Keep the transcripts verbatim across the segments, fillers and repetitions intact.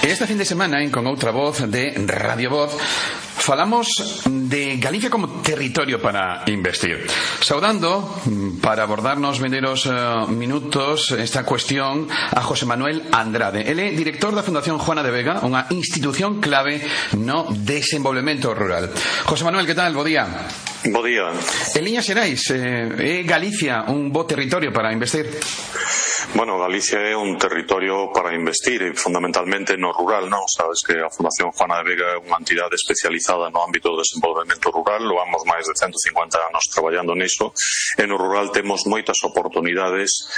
Este fin de semana, en Con Outra Voz de Radio Voz, falamos de Galicia como territorio para investir. Saudando, para abordarnos vendeiros uh, minutos esta cuestión, a José Manuel Andrade. Ele é director da Fundación Juana de Vega, unha institución clave no desenvolvemento rural. José Manuel, que tal? Bo día. Bo día. En liñas xerais, eh, é Galicia un bo territorio para investir? Bueno, Galicia é un territorio para investir, fundamentalmente no rural, non? Sabes que a Fundación Juana de Vega é unha entidade especializada no ámbito do desenvolvemento rural, levamos máis de ciento cincuenta anos traballando niso, e no rural temos moitas oportunidades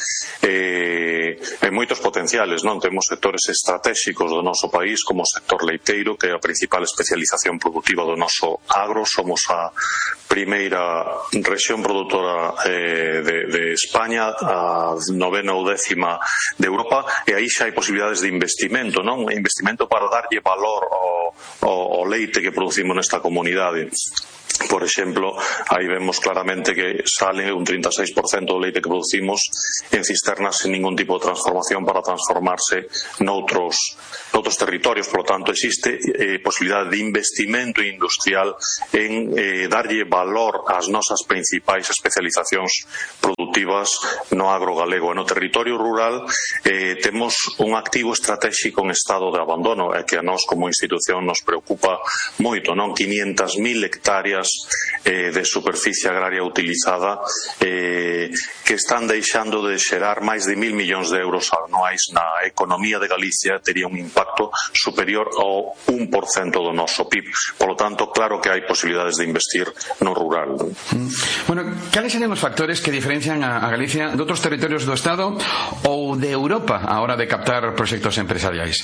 e, e moitos potenciales, non? Temos sectores estratégicos do noso país, como o sector leiteiro, que é a principal especialización productiva do noso agro. Somos a primeira rexión produtora eh, de, de España, a novena ou décima de Europa, e aí xa hai posibilidades de investimento, non? Investimento para darlle valor ao, ao, ao leite que producimos nesta comunidade. Por exemplo, aí vemos claramente que sale un treinta e seis por cento do leite que producimos en cisternas sin ningún tipo de transformación para transformarse noutros, noutros territorios. Por lo tanto, existe eh, posibilidade de investimento industrial en eh, darlle valor ás nosas principais especializacións productivas no agro galego. No territorio rural eh, temos un activo estratégico en estado de abandono, e que a nós como institución nos preocupa moito, non? quinientas mil hectáreas Eh, de superficie agraria utilizada eh, que están deixando de xerar máis de mil millóns de euros anuais na economía de Galicia. Tería un impacto superior ao un por cento do noso P I B. Por lo tanto, claro que hai posibilidades de investir no rural. Mm. Bueno, cales serían os factores que diferencian a, a Galicia de outros territorios do Estado ou de Europa a hora de captar proxectos empresariais?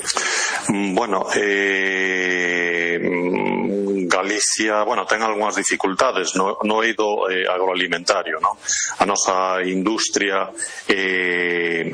Bueno, eh, Galicia, bueno, ten algunhas dificultades no, no eido eh, agroalimentario, non? A nosa industria eh,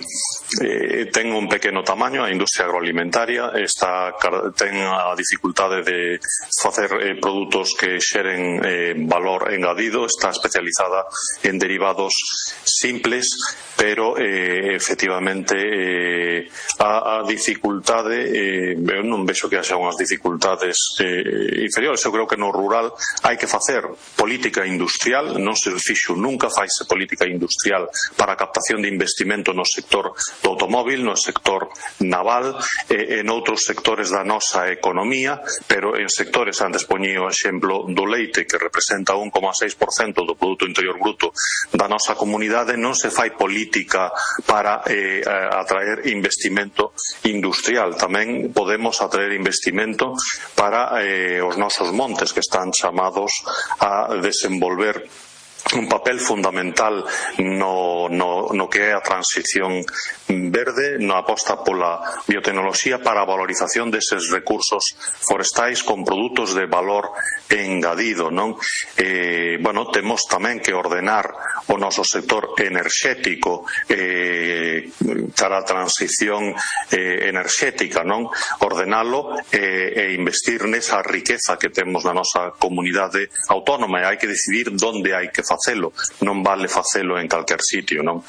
eh, ten un pequeno tamaño, a industria agroalimentaria está, ten a dificultade de facer eh, produtos que xeren eh, valor engadido, está especializada en derivados simples, pero eh, efectivamente eh, a, a dificultade eh, eu non vexo que haxa unhas dificultades eh, inferiores. Eu creo que no rural hai que facer política industrial, non se fixo nunca, faise política industrial para a captación de investimento no sector do automóvil, no sector naval e en outros sectores da nosa economía, pero en sectores, antes poñía o exemplo do leite, que representa un coma seis por cento do Produto Interior Bruto da nosa comunidade, non se fai política para eh, atraer investimento industrial. Tamén podemos atraer investimento para eh, os nosos montes, que están chamados a desenvolver un papel fundamental no, no, no que é a transición verde, na aposta pola biotecnoloxía para a valorización deses recursos forestais con produtos de valor engadido, non? Eh, bueno, temos tamén que ordenar o noso sector enerxético eh, cara a transición eh, enerxética, non? Ordenalo eh, e investir nesa riqueza que temos na nosa comunidade autónoma, e hai que decidir onde hai que facelo, non vale facelo en calquer sitio, non?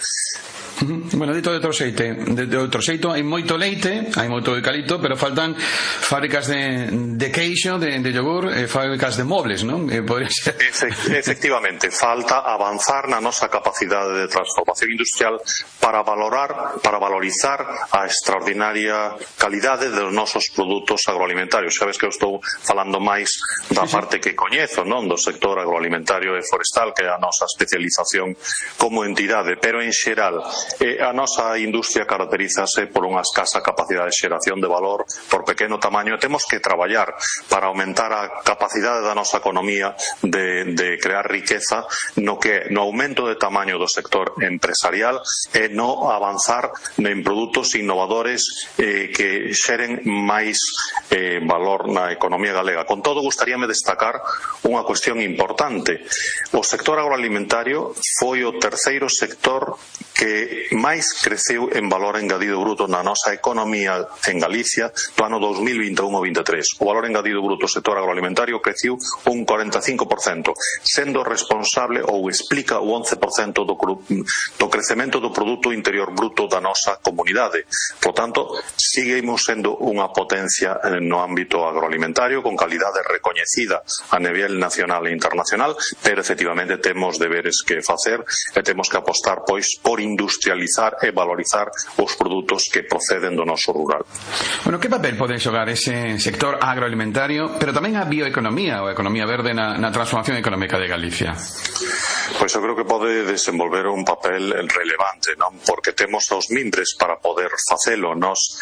Bueno, dito de outro xeito, de, de outro xeito hai moito leite, hai moito eucalipto, pero faltan fábricas de, de queixo, de, de yogur, e fábricas de mobles, non? Eh, podría ser. Efectivamente, falta avanzar na nosa capacidade de transformación industrial para valorar, para valorizar a extraordinaria calidade dos nosos produtos agroalimentarios. Sabes que eu estou falando máis da parte que coñezo, non? Do sector agroalimentario e forestal, que é a nosa especialización como entidade, pero en xeral Eh, a nosa industria caracterízase por unha escasa capacidade de xeración de valor, por pequeno tamaño. Temos que traballar para aumentar a capacidade da nosa economía de, de crear riqueza no que no aumento de tamaño do sector empresarial e no avanzar en produtos innovadores eh, que xeren máis eh, valor na economía galega. Con todo, gustaríame destacar unha cuestión importante. O sector agroalimentario foi o terceiro sector que máis creceu en valor engadido bruto na nosa economía en Galicia do ano dos mil vinte e un ao vinte e tres. O valor engadido bruto do sector agroalimentario creciu un cuarenta e cinco por cento, sendo responsable ou explica o once por cento do, do crecemento do Produto Interior Bruto da nosa comunidade. Por tanto, seguimos sendo unha potencia no ámbito agroalimentario con calidade recoñecida a nivel nacional e internacional, pero efectivamente temos deberes que facer e temos que apostar pois por industrializar e valorizar os produtos que proceden do noso rural. Bueno, que papel pode xogar ese sector agroalimentario, pero tamén a bioeconomía ou a economía verde na, na transformación económica de Galicia? Pois eu creo que pode desenvolver un papel relevante, non? Porque temos os mimbres para poder facelo. Nos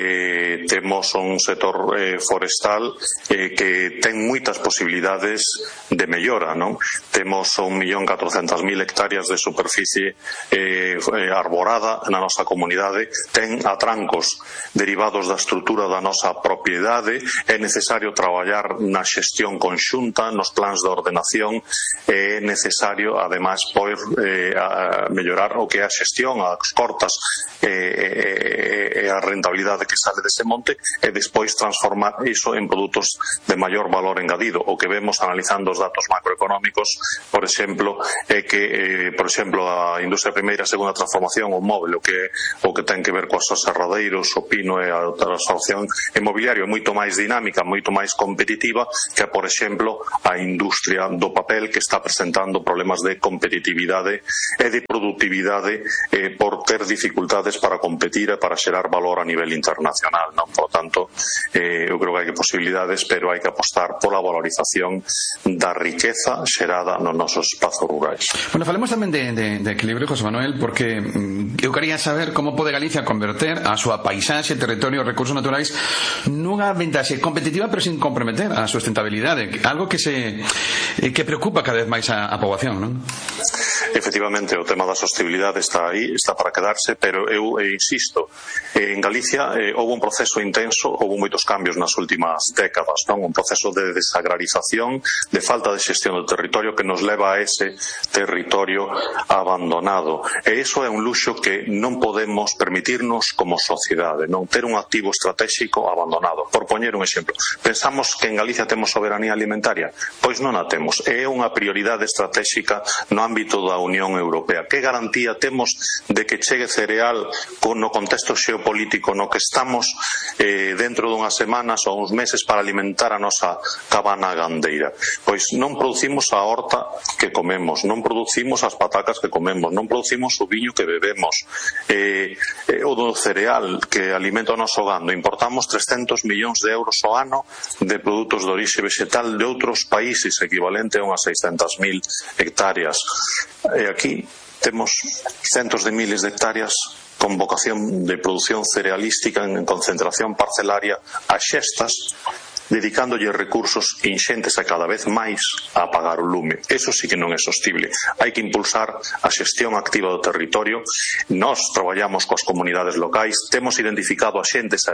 eh, temos un sector eh, forestal eh, que ten moitas posibilidades de mellora, non? Temos un millón catrocentas mil hectáreas de superficie eh, arborada na nosa comunidade, ten atrancos derivados da estrutura da nosa propiedade, é necesario traballar na xestión conxunta, nos plans de ordenación, é necesario ademais poder eh, a mellorar o que é a xestión, as cortas e eh, eh, a rentabilidade que sale dese monte e despois transformar iso en produtos de maior valor engadido. O que vemos analizando os datos macroeconómicos, por exemplo, é que eh, por exemplo, a industria primeira e segunda transformación, o móvel, o que o que ten que ver coas aserradeiros, o pino e a transformación inmobiliario é moito máis dinámica, moito máis competitiva que, por exemplo, a industria do papel, que está presentando problemas de competitividade e de productividade eh, por ter dificultades para competir e para xerar valor a nivel internacional, non? Por tanto, eh, eu creo que hai posibilidades, pero hai que apostar pola valorización da riqueza xerada nos nosos espazos rurais. Bueno, falemos tamén de, de, de equilibrio, José Manuel, porque mm, eu quería saber como pode Galicia converter a súa paisaxe, territorio e recursos naturais nunha ventaxe competitiva pero sin comprometer a sustentabilidade, algo que se eh, que preocupa cada vez máis a, a poboación, non? Efectivamente, o tema da sostenibilidade está aí, está para quedarse, pero eu eh, insisto, eh, en Galicia eh, houve un proceso intenso, houve moitos cambios nas últimas décadas, non? Un proceso de desagrarización, de falta de xestión do territorio que nos leva a ese territorio abandonado. E iso é un luxo que non podemos permitirnos como sociedade, non ter un activo estratégico abandonado. Por poñer un exemplo, pensamos que en Galicia temos soberanía alimentaria? Pois non a temos. É unha prioridade estratégica no ámbito da Unión Europea. Que garantía temos de que chegue cereal no contexto xeopolítico no que estamos eh, dentro dunhas semanas ou uns meses para alimentar a nosa cabana gandeira? Pois non producimos a horta que comemos, non producimos as patacas que comemos, non producimos o viño que bebemos, eh, eh, o do cereal que alimenta o noso gando. Importamos trescentos millóns de euros ao ano de produtos de orixe vegetal de outros países, equivalente a unhas seiscentas mil hectáreas. E aquí temos centos de miles de hectáreas con vocación de producción cerealística en concentración parcelaria a xestas, dedicándolle recursos inxentes a cada vez máis a apagar o lume. Eso sí que non é sostible. Hai que impulsar a xestión activa do territorio. Nós traballamos coas comunidades locais, temos identificado a xentes,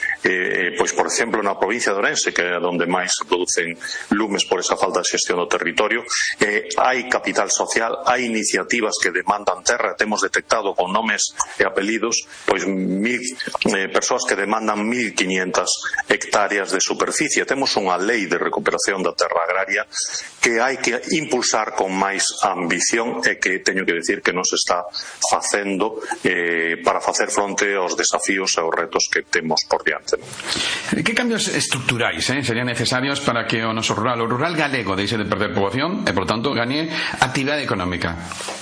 eh, pois por exemplo na provincia de Ourense, que é onde máis se producen lumes por esa falta de xestión do territorio. Eh, hai capital social, hai iniciativas que demandan terra, temos detectado con nomes e apelidos pois mil eh, persoas que demandan mil quinientas hectáreas de superficie. Temos unha lei de recuperación da terra agraria que hai que impulsar con máis ambición e que teño que decir que non se está facendo eh, para facer fronte aos desafíos e aos retos que temos por diante. Que cambios estruturais eh, serían necesarios para que o noso rural, o rural galego, deixe de perder poboación e, por tanto, gañe actividade económica?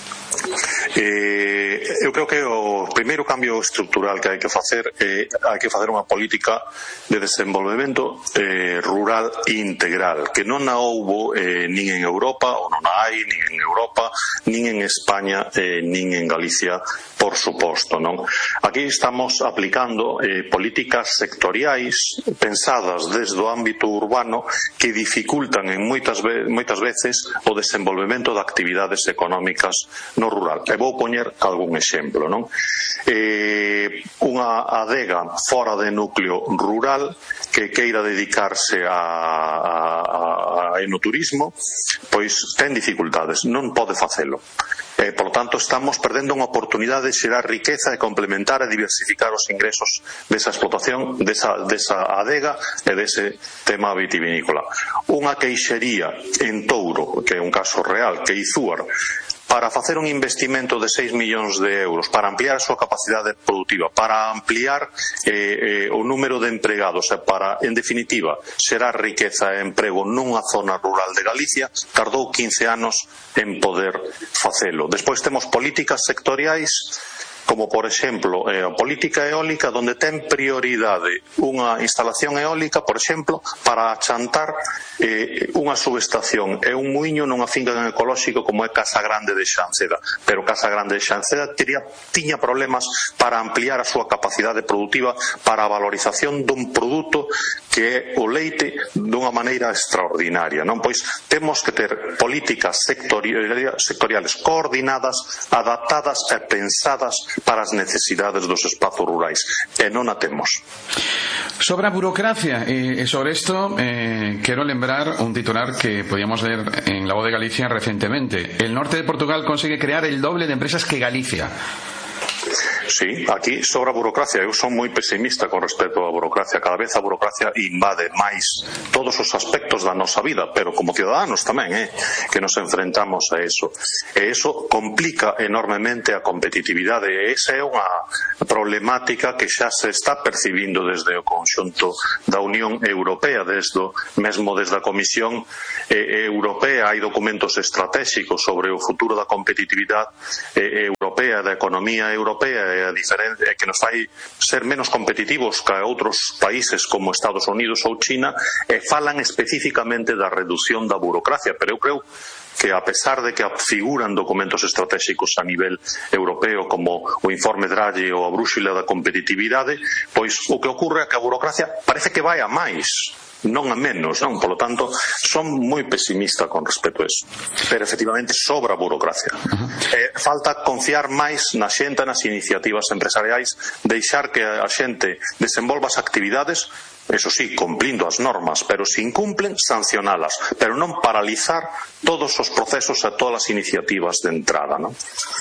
Eh, eu creo que o primeiro cambio estrutural que hai que facer é eh, hai que facer unha política de desenvolvemento eh, rural integral, que non a houbo eh, nin en Europa, ou non a hai nin en Europa, nin en España, eh, nin en Galicia, por suposto, non? Aquí estamos aplicando eh, políticas sectoriais pensadas desde o ámbito urbano que dificultan en moitas, ve moitas veces o desenvolvemento de actividades económicas no rural. E vou poñer algún exemplo, non? Eh, unha adega fora de núcleo rural que queira dedicarse a, a, a e no turismo, pois ten dificultades, non pode facelo. Eh, por tanto, estamos perdendo unha oportunidade de xerar riqueza e complementar e diversificar os ingresos desa explotación, desa, desa adega e dese tema vitivinícola. Unha queixería en Touro, que é un caso real, que Izúar, para facer un investimento de seis millóns de euros, para ampliar a súa capacidade productiva, para ampliar eh, eh, o número de empregados e para, en definitiva, xerar riqueza e emprego nunha zona rural de Galicia, tardou quince anos en poder facelo. Despois temos políticas sectoriais, como por exemplo eh, a política eólica, onde ten prioridade unha instalación eólica, por exemplo, para chantar eh, unha subestación e un muiño nunha finca ecolóxico como é Casa Grande de Xanceda. Pero Casa Grande de Xanceda tiña, tiña problemas para ampliar a súa capacidade productiva para a valorización dun produto que é o leite dunha maneira extraordinaria, non? Pois temos que ter políticas sectoriales, sectoriales coordinadas, adaptadas e pensadas para as necesidades dos espazos rurais, e non a temos. Sobre a burocracia, e sobre isto eh, quero lembrar un titular que podíamos leer en La Voz de Galicia recientemente. El norte de Portugal consigue crear el doble de empresas que Galicia. Sí, aquí sobra burocracia. Eu son moi pesimista con respecto á burocracia. Cada vez a burocracia invade máis todos os aspectos da nosa vida, pero como ciudadanos tamén, eh, que nos enfrentamos a eso. E eso complica enormemente a competitividade, e esa é unha problemática que xa se está percibindo desde o conxunto da Unión Europea, desde mesmo desde a Comisión eh, Europea. Hai documentos estratégicos sobre o futuro da competitividade eh, europea, da economía europea, e a diferencia que nos fai ser menos competitivos que outros países como Estados Unidos ou China, e falan especificamente da reducción da burocracia. Pero eu creo que, a pesar de que figuran documentos estratégicos a nivel europeo como o informe Draghi ou a brúxula da competitividade, pois o que ocorre é que a burocracia parece que vai a máis, non a menos, non? Por lo tanto, son moi pesimista con respecto a eso. Pero efectivamente sobra burocracia. Uh-huh. Eh, falta confiar máis na xente, nas iniciativas empresariais, deixar que a xente desenvolva as actividades, eso sí, cumplindo as normas, pero se incumplen, sancionalas, pero non paralizar todos os procesos e todas as iniciativas de entrada, non?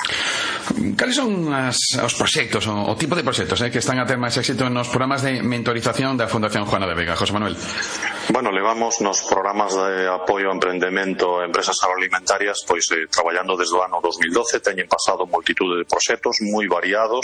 Cales son as, os proxectos, o, o tipo de proxectos eh, que están a ter máis éxito nos programas de mentorización da Fundación Juana de Vega? José Manuel. Bueno, levamos nos programas de apoio ao emprendemento a empresas agroalimentarias pois eh, traballando desde o ano dos mil doce. Teñen pasado multitude de proxectos moi variados,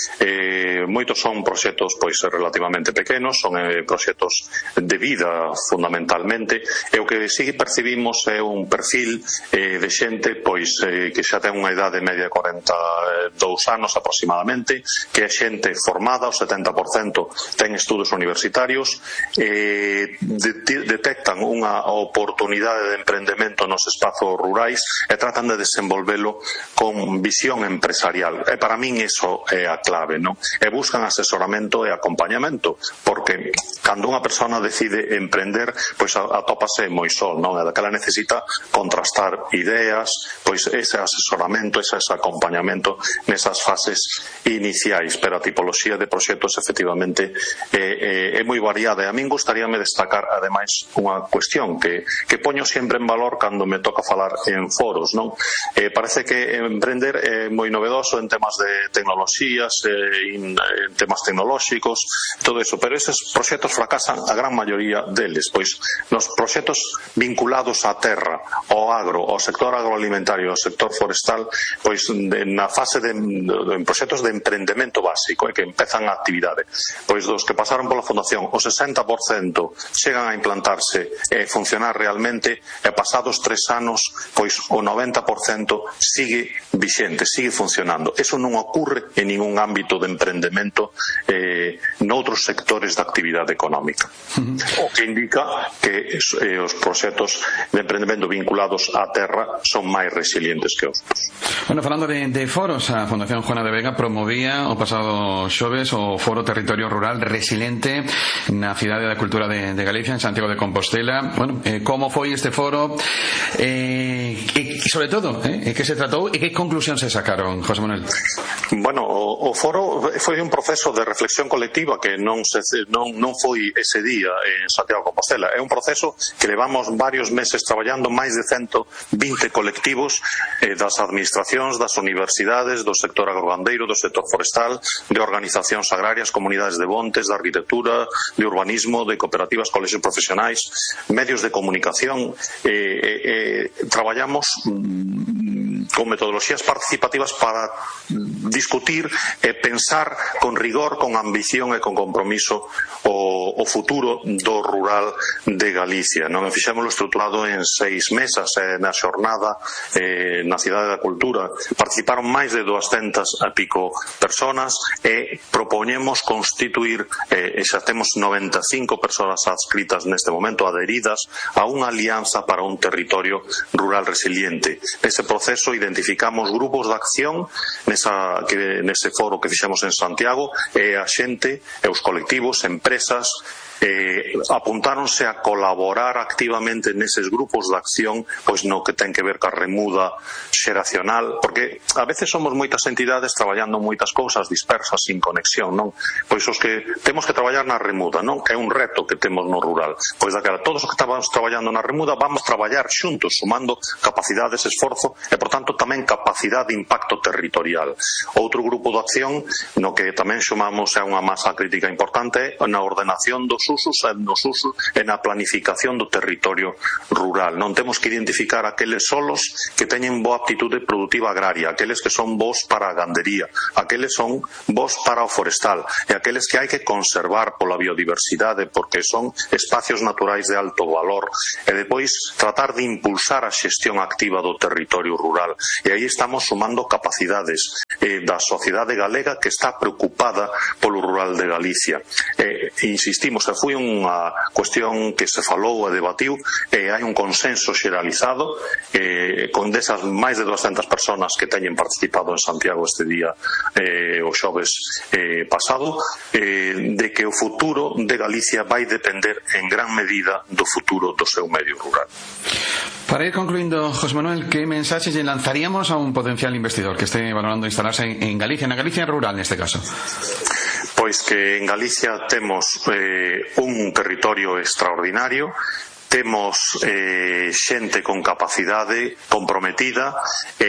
eh, moitos son proxectos pois relativamente pequenos, son eh, proxectos de vida fundamentalmente, e o que si percibimos é un perfil eh, de xente pois eh, que xa ten unha idade media de cuarenta e dous anos aproximadamente, que é xente formada, o setenta por cento ten estudos universitarios, eh, de, detectan unha oportunidade de emprendemento nos espazos rurais e tratan de desenvolvelo con visión empresarial. E para min iso é a clave, non? E buscan asesoramento e acompañamento, porque cando unha persona decide emprender, pois atópase moi sol, non? E daquela necesita contrastar ideas, pois ese asesoramento, ese acompañamento nesas fases iniciais, pero a tipoloxía de proxectos efectivamente é, é, é moi variada. E a min gustaríame destacar ademais unha cuestión que, que poño sempre en valor cando me toca falar en foros, non? Eh, parece que emprender é moi novedoso en temas de tecnoloxías, eh, en, en temas tecnolóxicos, todo eso, pero eses proxectos fracasan a gran maioría deles, pois nos proxectos vinculados á terra, ao agro, ao sector agroalimentario, ao sector forestal, pois de, na fase de, de, de proxectos de emprendemento básico, eh, que empezan a actividade, pois dos que pasaron pola Fundación, o sesenta por cento chegan a implantarse e funcionar realmente, e pasados tres anos, pois o noventa por cento sigue vixente, sigue funcionando. Eso non ocurre en ningún ámbito de emprendemento eh, noutros sectores da actividade económica. Uh-huh. O que indica que eh, os proxectos de emprendemento vinculados á terra son máis resilientes que outros. Bueno, falando de, de foros, a Fundación Juana de Vega promovía o pasado xoves o Foro Territorio Rural Resiliente na Cidade da Cultura de, de Galicia. Galicia, en Santiago de Compostela. Bueno, eh, como foi este foro, eh, e, sobre todo, eh, que se tratou e que conclusión se sacaron, José Manuel? Bueno, o, o foro foi un proceso de reflexión colectiva que non, se, non, non foi ese día en Santiago de Compostela. É un proceso que levamos varios meses traballando, máis de ciento vinte colectivos eh, das administracións, das universidades, do sector agrogandeiro, do sector forestal, de organizacións agrarias, comunidades de montes, de arquitectura, de urbanismo, de cooperativas, colexios profesionais, medios de comunicación. Eh, eh, eh, traballamos mm, con metodoloxías participativas para discutir e pensar con rigor, con ambición e con compromiso o, o futuro do rural de Galicia. Non fixémoslo estruturado en seis mesas eh, na xornada eh, na Cidade da Cultura. Participaron máis de duascentas e pico personas e propoñemos constituir, eh, e xa temos noventa e cinco persoas adscritas neste momento, adheridas a unha alianza para un territorio rural resiliente. Nese proceso identificamos grupos de acción nesa, que, nese foro que fixemos en Santiago, e a xente, e os colectivos, empresas, Eh, apuntáronse a colaborar activamente neses grupos de acción, pois no que ten que ver ca remuda xeracional, porque a veces somos moitas entidades traballando moitas cousas dispersas, sin conexión, non? Pois os que temos que traballar na remuda, non? É un reto que temos no rural. Pois daquela, todos os que estamos traballando na remuda vamos traballar xuntos, sumando capacidades, esforzo e, por tanto, tamén capacidade de impacto territorial. Outro grupo de acción no que tamén sumamos é unha masa crítica importante na ordenación dos usos e nos usos e na planificación do territorio rural. Non temos que identificar aqueles solos que teñen boa aptitude productiva agraria, aqueles que son bons para a gandería, aqueles son bons para o forestal e aqueles que hai que conservar pola biodiversidade porque son espacios naturais de alto valor, e depois tratar de impulsar a xestión activa do territorio rural. E aí estamos sumando capacidades eh, da sociedade galega que está preocupada polo rural de Galicia. Eh, insistimos, e foi unha cuestión que se falou e debatiu, e hai un consenso xeralizado eh, con desas máis de duascentas personas que teñen participado en Santiago este día eh, o xoves eh, pasado, eh, de que o futuro de Galicia vai depender en gran medida do futuro do seu medio rural. Para ir concluindo, José Manuel, ¿qué mensajes le lanzaríamos a un potencial investidor que esté valorando instalarse en, en Galicia, en la Galicia rural en este caso? Pois que en Galicia temos eh, un territorio extraordinario, temos eh, xente con capacidade comprometida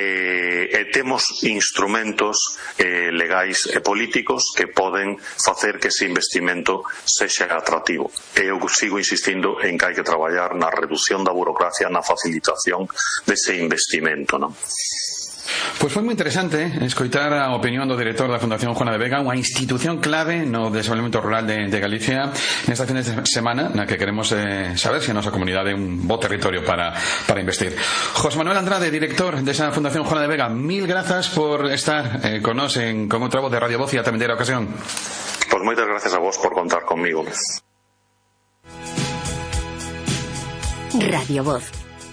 eh, e temos instrumentos eh, legais e políticos que poden facer que ese investimento sexa atractivo. E eu sigo insistindo en que hai que traballar na reducción da burocracia, na facilitación dese investimento, non? Pois foi moi interesante eh, escoitar a opinión do director da Fundación Juana de Vega, unha institución clave no desenvolvemento rural de, de Galicia nesta fin de semana na que queremos eh, saber se a nosa comunidade é un bo territorio para, para investir. José Manuel Andrade, director desa Fundación Juana de Vega, mil grazas por estar eh, con nos en, con outra voz de Radio Voz e a tamén a ocasión. Pois moitas gracias a vos por contar conmigo. Radio Voz.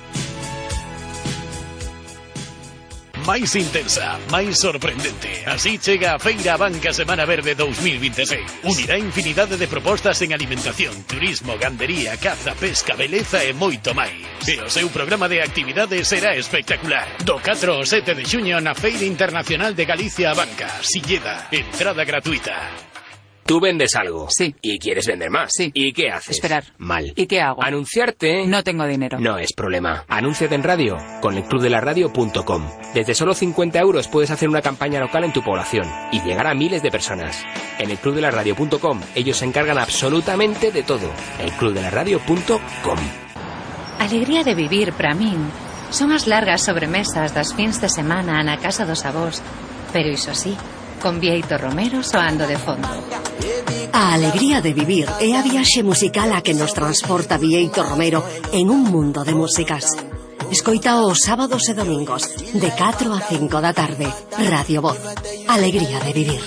Máis intensa, máis sorprendente. Así chega a Feira Abanca Semana Verde dos mil veintiséis. Unirá infinidade de propostas en alimentación, turismo, gandería, caza, pesca, beleza e moito máis. E o seu programa de actividades será espectacular. Do catro ao sete de xuño na Feira Internacional de Galicia Abanca, Silleda. Entrada gratuita. Tú vendes algo. Sí. Y quieres vender más. Sí. ¿Y qué haces? Esperar. Mal. ¿Y qué hago? Anunciarte. No tengo dinero. No es problema. Anúnciate en radio con el club de la radio punto com. Desde solo cincuenta euros puedes hacer una campaña local en tu población y llegar a miles de personas. En el club de la radio punto com ellos se encargan absolutamente de todo. el club de la radio punto com. Alegría de vivir para min son as largas sobremesas das fins de semana na casa dos avós, pero iso sí, con Bieito Romero soando de fondo. A alegría de vivir é a viaxe musical a que nos transporta Bieito Romero en un mundo de músicas. Escoita os sábados e domingos de catro a cinco da tarde. Radio Voz. Alegría de vivir.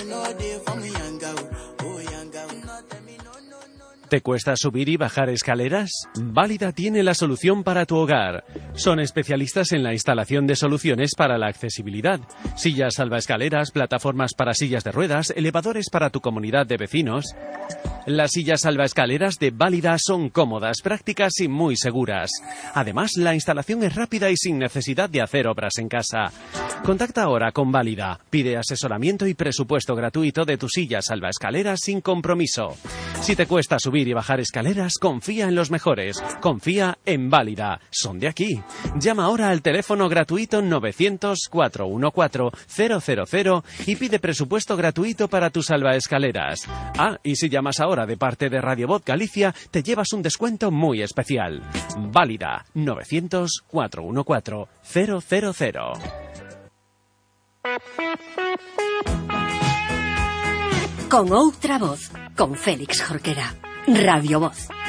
¿Te cuesta subir y bajar escaleras? Válida tiene la solución para tu hogar. Son especialistas en la instalación de soluciones para la accesibilidad. Sillas salvaescaleras, plataformas para sillas de ruedas, elevadores para tu comunidad de vecinos. Las sillas salvaescaleras de Válida son cómodas, prácticas y muy seguras. Además, la instalación es rápida y sin necesidad de hacer obras en casa. Contacta ahora con Válida. Pide asesoramiento y presupuesto gratuito de tu silla salvaescaleras sin compromiso. Si te cuesta subir y bajar escaleras, confía en los mejores. Confía en Válida. Son de aquí. Llama ahora al teléfono gratuito novecientos, cuatrocientos catorce, cero cero cero y pide presupuesto gratuito para tus salvaescaleras. Ah, y si llamas ahora de parte de Radio Voz Galicia, te llevas un descuento muy especial. Válida. novecientos, cuatrocientos catorce, cero cero cero. Con outra voz, con Félix Jorquera. Radio Voz.